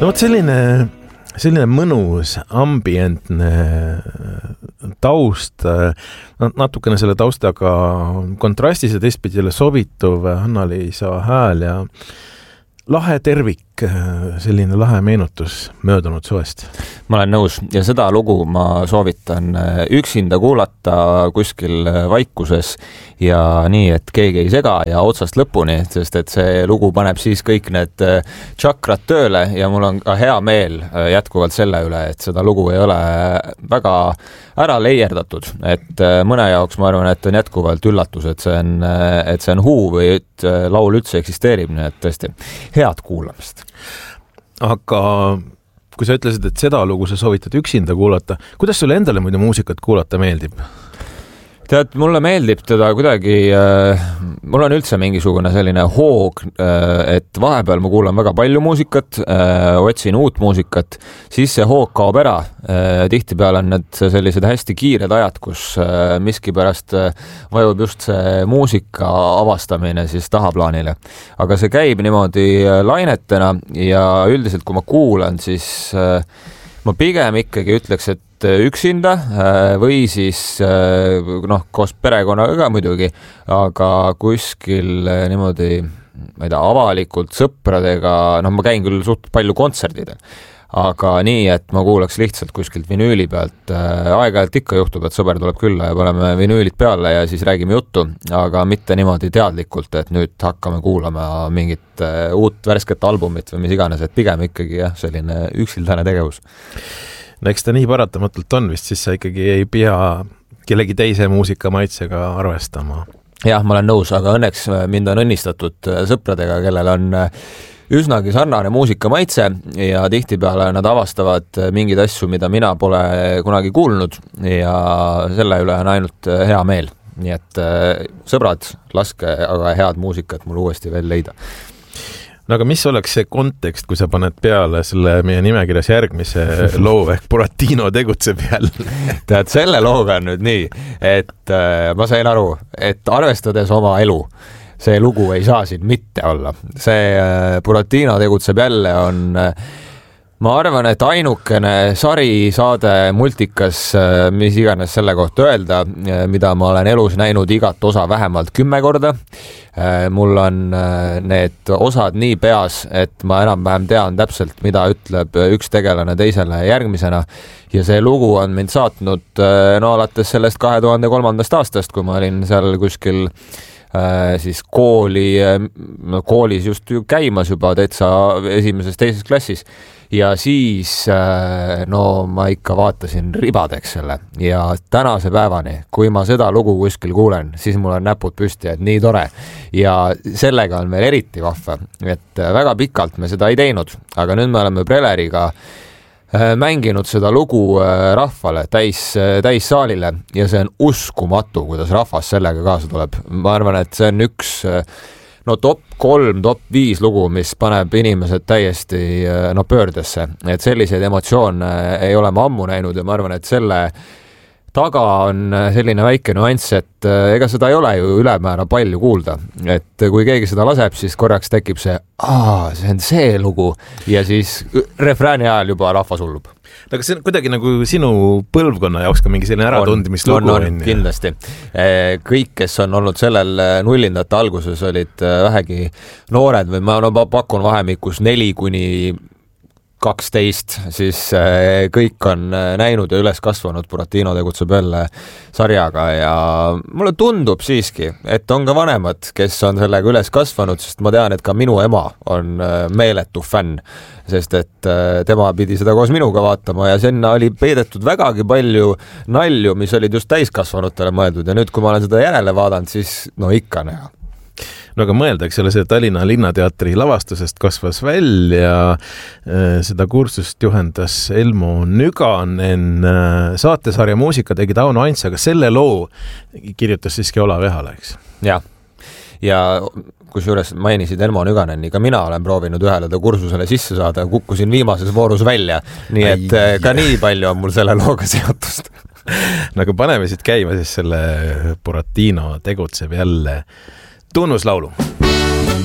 No vot selline mõnus, ambientne taust, natukene selle taustaga kontrastis ja teistpidi jälle sobituv Hanna-Liisa hääl ja lahe tervik, selline lahe meenutus möödunud suvest. Ma olen nõus ja seda lugu ma soovitan üksinda kuulata kuskil vaikuses ja nii, et keegi ei sega ja otsast lõpuni, sest et see lugu paneb siis kõik need tšakrad tööle ja mul on ka hea meel jätkuvalt selle üle, et seda lugu ei ole väga ära leierdatud, et mõne jaoks ma arvan, et on jätkuvalt üllatus, et see on huu või et laul üldse eksisteerib, nii et tõesti head kuulamist. Aga kui sa ütlesid, et seda lugu sa soovitad üksinda kuulata, kuidas sulle endale muidu muusikat kuulata meeldib? Tead, mulle meeldib teda kuidagi, mul on üldse mingisugune selline hoog, et vahepeal ma kuulan väga palju muusikat, otsin uut muusikat, siis see hoog kaob ära. Tihtipeale on need sellised hästi kiired ajad, kus miski pärast vajub just see muusika avastamine siis tahaplaanile. Aga see käib niimoodi lainetena ja üldiselt kui ma kuulan, siis ma pigem ikkagi ütleks, et üksinda või siis koos perekonnaga ka muidugi, aga kuskil niimoodi, ma ei tea, avalikult sõpradega, ma käin küll suht palju kontserdidel, aga nii, et ma kuulaks lihtsalt kuskilt vinüüli pealt. Aeg-ajalt ikka juhtub, et sõber tuleb külla ja paneme vinüülid peale ja siis räägime juttu, aga mitte niimoodi teadlikult, et nüüd hakkame kuulama mingit uut värsket albumit või mis iganes, et pigem ikkagi selline üksildane tegevus. No eks ta nii paratamatult on vist, siis sa ikkagi ei pea kellegi teise muusikamaitsega arvestama. Jah, ma olen nõus, aga õnneks mind on õnnistatud sõpradega, kellel on üsnagi sarnane muusikamaitse ja tihtipeale nad avastavad mingeid asju, mida mina pole kunagi kuulnud ja selle üle on ainult hea meel. Nii et sõbrad, laske aga head muusikat mul uuesti veel leida. No aga mis oleks see kontekst, kui sa paned peale selle meie nimekirjas järgmise loo ehk Buratino tegutseb jälle? Tead, selle looga on nüüd nii, et ma sain aru, et arvestades oma elu, see lugu ei saa siin mitte olla. See Buratino tegutseb jälle on, ma arvan, et ainukene sarisaade multikas, mis iganes selle kohta öelda, mida ma olen elus näinud igat osa vähemalt 10 korda. Mul on need osad nii peas, et ma enam-vähem tean täpselt, mida ütleb üks tegelane teisele järgmisena ja see lugu on mind saatnud alates sellest 2003. aastast, kui ma olin seal kuskil siis koolis just käimas juba täitsa teises klassis ja siis ma ikka vaatasin ribadeks selle ja tänase päevani, kui ma seda lugu kuskil kuulen, siis mul on näpud püsti, et nii tore ja sellega on veel eriti vahva, et väga pikalt me seda ei teinud, aga nüüd me oleme Preleriga mänginud seda lugu rahvale täis saalile ja see on uskumatu, kuidas rahvas sellega kaasa tuleb. Ma arvan, et see on üks top 3, top 5 lugu, mis paneb inimesed täiesti pöördesse, et selliseid emotsioone ei ole ma ammu näinud ja ma arvan, et selle taga on selline väike nüanss, et ega seda ei ole ju ülemäära palju kuulda, et kui keegi seda laseb, siis korraks tekib see on see lugu ja siis refrääni ajal juba rahvas hullub. Aga see on kuidagi nagu sinu põlvkonna jaoks ka mingi selline äratundmislugu on kindlasti. Kõik, kes on olnud sellel nullindate alguses, olid vähegi noored või ma pakun vahemikus 4-12, siis kõik on näinud ja üles kasvanud Buratino tegutseb jälle sarjaga ja mulle tundub siiski, et on ka vanemad, kes on sellega üles kasvanud, sest ma tean, et ka minu ema on meeletu fänn, sest et tema pidi seda koos minuga vaatama ja sinna oli peidetud vägagi palju nalju, mis olid just täiskasvanutele mõeldud ja nüüd, kui ma olen seda järele vaadanud, siis ikka näha. No aga mõeldaks selle Tallinna Linnateatri lavastusest kasvas välja. Seda kursust juhendas Elmo Nüganen, saatesarja muusika tegi Tauno Ants, aga selle loo kirjutas siiski Olav Ehala, eks? Ja kusjuures mainisid Elmo Nüganeni, ka mina olen proovinud ühele kursusele sisse saada, kukkusin viimases voorus välja, nii et ka nii palju on mul selle looga seotust. Nagu paneme siit käima siis selle Buratino tegutseb jälle tunnuslaulu.